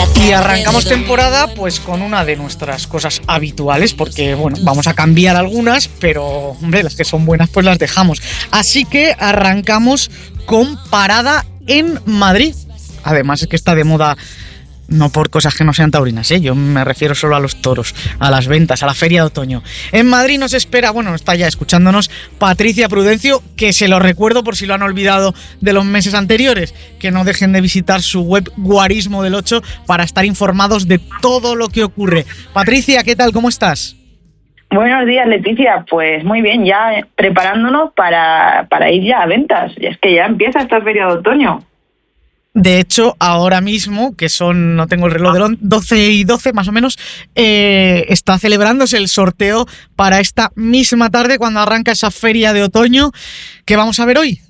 Y arrancamos temporada pues con una de nuestras cosas habituales, porque bueno, vamos a cambiar algunas, pero hombre, las que son buenas pues las dejamos. Así que arrancamos con parada en Madrid. Además es que está de moda, no por cosas que no sean taurinas, yo me refiero solo a los toros, a las ventas, a la feria de otoño. En Madrid nos espera, bueno, está ya escuchándonos Patricia Prudencio, que se lo recuerdo por si lo han olvidado de los meses anteriores, que no dejen de visitar su web Guarismo del 8 para estar informados de todo lo que ocurre. Patricia, ¿qué tal? ¿Cómo estás? Buenos días, Leticia. Pues muy bien, ya preparándonos para ir ya a ventas. Y es que ya empieza esta feria de otoño. De hecho, ahora mismo, que son, no tengo el reloj de 12:12 más o menos, está celebrándose el sorteo para esta misma tarde cuando arranca esa feria de otoño. ¿Qué vamos a ver hoy?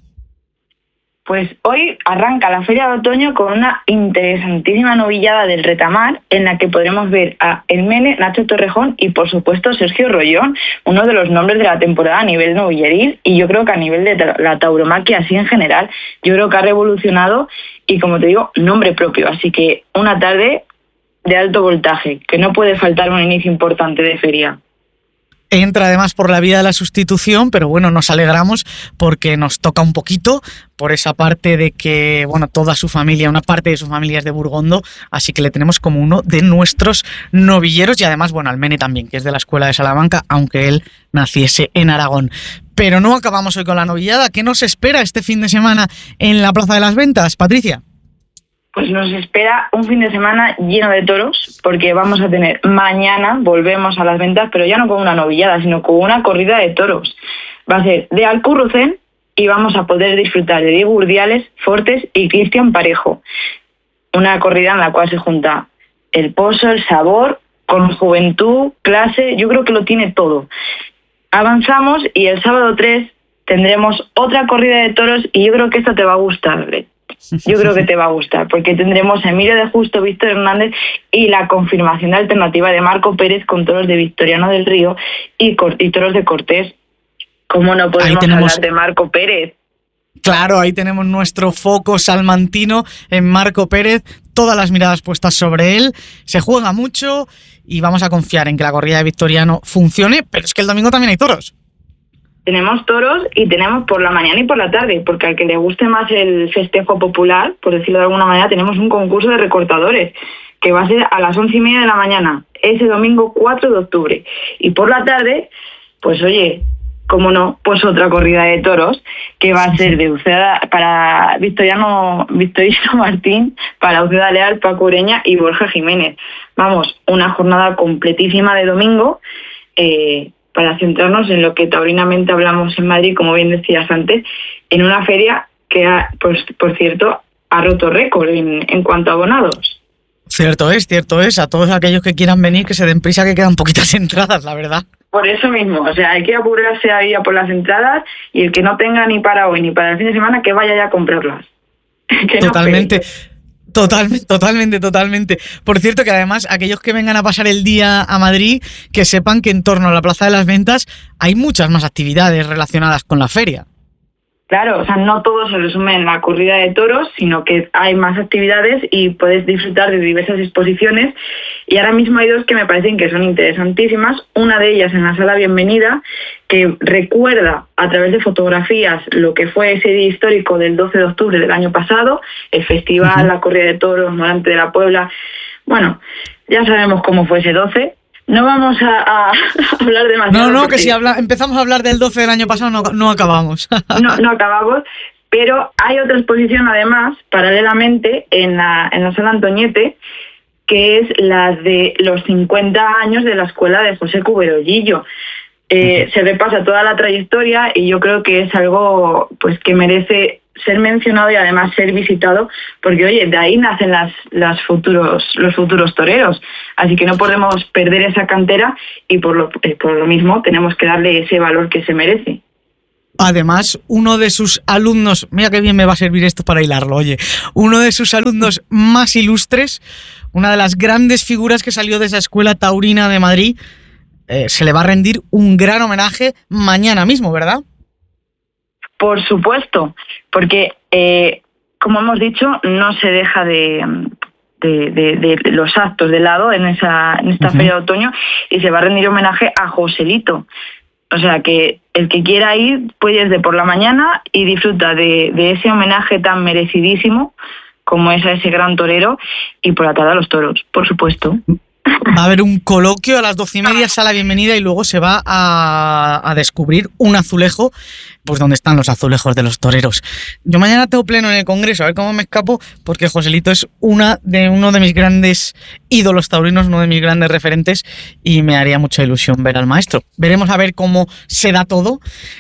Pues hoy arranca la feria de otoño con una interesantísima novillada del Retamar en la que podremos ver a El Mene, Nacho Torrejón y por supuesto Sergio Rollón, uno de los nombres de la temporada a nivel novilleril y yo creo que a nivel de la tauromaquia así en general. Yo creo que ha revolucionado y como te digo, nombre propio. Así que una tarde de alto voltaje, que no puede faltar un inicio importante de feria. Entra además por la vía de la sustitución, pero bueno, nos alegramos porque nos toca un poquito por esa parte de que, bueno, toda su familia, una parte de su familia es de Burgondo, así que le tenemos como uno de nuestros novilleros y además, bueno, al Mene también, que es de la Escuela de Salamanca, aunque él naciese en Aragón. Pero no acabamos hoy con la novillada. ¿Qué nos espera este fin de semana en la Plaza de las Ventas, Patricia? Pues nos espera un fin de semana lleno de toros, porque vamos a tener mañana, volvemos a las ventas, pero ya no con una novillada, sino con una corrida de toros. Va a ser de Alcurrucén y vamos a poder disfrutar de Diego Urdiales, Fortes y Cristian Parejo. Una corrida en la cual se junta el pozo, el sabor, con juventud, clase, yo creo que lo tiene todo. Avanzamos y el sábado 3 tendremos otra corrida de toros y yo creo que esta te va a gustar, Yo creo que te va a gustar, porque tendremos a Emilio de Justo, Víctor Hernández y la confirmación de alternativa de Marco Pérez con toros de Victoriano del Río y toros de Cortés. ¿Cómo no podemos hablar de Marco Pérez? Claro, ahí tenemos nuestro foco salmantino en Marco Pérez, todas las miradas puestas sobre él, se juega mucho y vamos a confiar en que la corrida de Victoriano funcione, pero es que el domingo también hay toros. Tenemos toros y tenemos por la mañana y por la tarde, porque al que le guste más el festejo popular, por decirlo de alguna manera, tenemos un concurso de recortadores que va a ser a las 11:30 de la mañana, ese domingo 4 de octubre. Y por la tarde, pues oye, cómo no, pues otra corrida de toros que va a ser de Uceda para Victorino Martín, para Uceda Leal, Paco Ureña y Borja Jiménez. Vamos, una jornada completísima de domingo, para centrarnos en lo que taurinamente hablamos en Madrid, como bien decías antes, en una feria que, pues, por cierto, ha roto récord en cuanto a abonados. Cierto es. A todos aquellos que quieran venir, que se den prisa, que quedan poquitas entradas, la verdad. Por eso mismo, o sea, hay que apurarse ahí a por las entradas y el que no tenga ni para hoy ni para el fin de semana, que vaya ya a comprarlas. Totalmente. Totalmente. Por cierto, que además aquellos que vengan a pasar el día a Madrid, que sepan que en torno a la Plaza de las Ventas hay muchas más actividades relacionadas con la feria. Claro, o sea, no todo se resume en la corrida de toros, sino que hay más actividades y puedes disfrutar de diversas exposiciones. Y ahora mismo hay dos que me parecen que son interesantísimas. Una de ellas en la Sala Bienvenida, que recuerda a través de fotografías lo que fue ese día histórico del 12 de octubre del año pasado, el festival, la corrida de toros, Morante de la Puebla. Bueno, ya sabemos cómo fue ese 12. No vamos a hablar demasiado. No, que si empezamos a hablar del 12 del año pasado no acabamos. No acabamos, pero hay otra exposición además, paralelamente, en la Sala Antoñete, que es la de los 50 años de la escuela de José Cubero Gillo. Se repasa toda la trayectoria y yo creo que es algo pues que merece ser mencionado y además ser visitado, porque oye, de ahí nacen los futuros toreros, así que no podemos perder esa cantera y por lo mismo tenemos que darle ese valor que se merece. Además, uno de sus alumnos, mira qué bien me va a servir esto para hilarlo, oye, uno de sus alumnos más ilustres, una de las grandes figuras que salió de esa escuela taurina de Madrid, se le va a rendir un gran homenaje mañana mismo, ¿verdad? Por supuesto, porque como hemos dicho, no se deja de de los actos de lado en esta feria de otoño, y se va a rendir homenaje a Joselito. O sea que el que quiera ir puede ir desde por la mañana y disfruta de ese homenaje tan merecidísimo como es a ese gran torero, y por la tarde a los toros, por supuesto. Va a haber un coloquio a las 12:30, sala bienvenida, y luego se va a descubrir un azulejo, pues donde están los azulejos de los toreros. Yo mañana tengo pleno en el Congreso, a ver cómo me escapo, porque Joselito es uno de mis grandes ídolos taurinos, uno de mis grandes referentes, y me haría mucha ilusión ver al maestro. Veremos a ver cómo se da todo.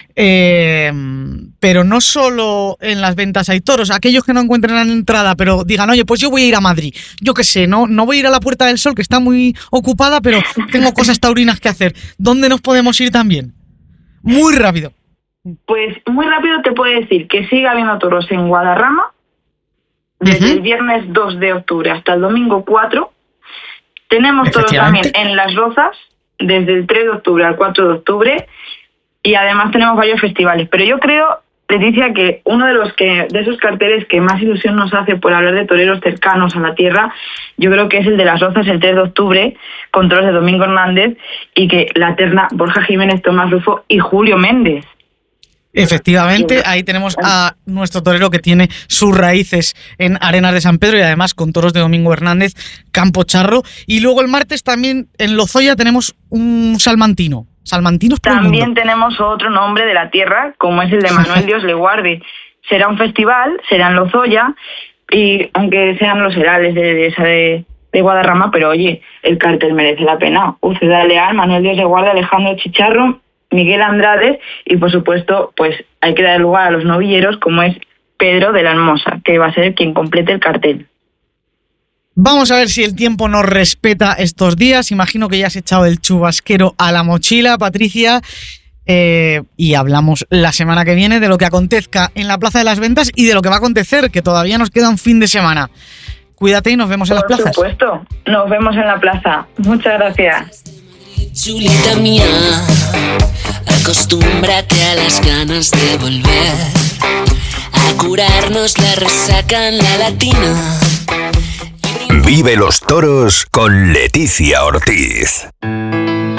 Pero no solo en las ventas hay toros. Aquellos que no encuentren la entrada, pero digan, oye, pues yo voy a ir a Madrid, yo qué sé, no voy a ir a la Puerta del Sol, que está muy ocupada, pero tengo cosas taurinas que hacer. ¿Dónde nos podemos ir también? Muy rápido. Pues muy rápido te puedo decir que sigue habiendo toros en Guadarrama desde el viernes 2 de octubre hasta el domingo 4. Tenemos toros también en Las Rozas desde el 3 de octubre al 4 de octubre. Y además tenemos varios festivales. Pero yo creo, Leticia, que uno de esos carteles que más ilusión nos hace por hablar de toreros cercanos a la tierra, yo creo que es el de Las Rozas el 3 de octubre, con toros de Domingo Hernández, y que la terna Borja Jiménez, Tomás Rufo y Julio Méndez. Efectivamente, ahí tenemos a nuestro torero que tiene sus raíces en Arenas de San Pedro, y además con toros de Domingo Hernández, Campo Charro. Y luego el martes también en Lozoya tenemos un salmantino. Salmantinos por el mundo. También tenemos otro nombre de la tierra, como es el de Manuel Dios le guarde. Será un festival, será en Lozoya, y aunque sean los herales de Guadarrama, pero oye, el cartel merece la pena. Uceda Leal, Manuel Dios le guarde, Alejandro Chicharro, Miguel Andrade, y por supuesto, pues hay que dar lugar a los novilleros, como es Pedro de la Hermosa, que va a ser quien complete el cartel. Vamos a ver si el tiempo nos respeta estos días. Imagino que ya has echado el chubasquero a la mochila, Patricia, y hablamos la semana que viene de lo que acontezca en la Plaza de las Ventas y de lo que va a acontecer, que todavía nos queda un fin de semana. Cuídate y nos vemos en las plazas. Por supuesto, nos vemos en la plaza. Muchas gracias. Chulita mía, acostúmbrate a las ganas de volver a curarnos la resaca en la latina. Vive los toros con Leticia Ortiz.